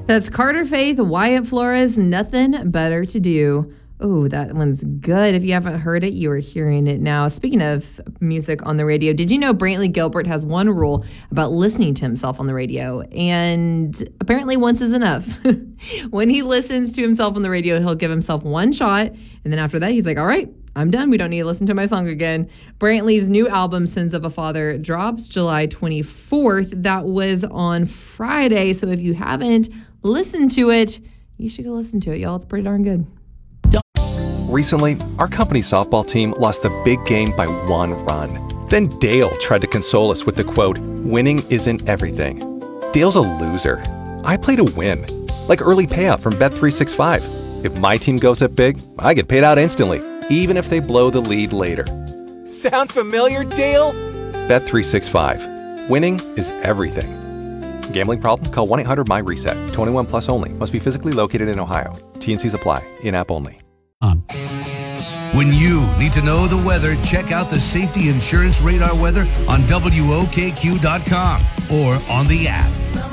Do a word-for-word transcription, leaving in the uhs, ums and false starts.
That's Carter Faith, Wyatt Flores, Nothing Better to Do. Oh, that one's good. If you haven't heard it, you are hearing it now. Speaking of music on the radio, did you know Brantley Gilbert has one rule about listening to himself on the radio? And apparently once is enough. When he listens to himself on the radio, he'll give himself one shot. And then after that, he's like, all right, I'm done. We don't need to listen to my song again. Brantley's new album, Sins of a Father, drops July twenty-fourth. That was on Friday. So if you haven't listened to it, you should go listen to it, y'all. It's pretty darn good. Recently, our company softball team lost the big game by one run. Then Dale tried to console us with the quote, "Winning isn't everything." Dale's a loser. I play to win. Like early payout from Bet three sixty-five. If my team goes up big, I get paid out instantly, even if they blow the lead later. Sound familiar, Dale? Bet three sixty-five. Winning is everything. Gambling problem? Call one eight hundred M Y RESET. twenty-one plus only. Must be physically located in Ohio. T and Cs apply. In-app only. On. When you need to know the weather, check out the Safety Insurance Radar weather on W O K Q dot com or on the app.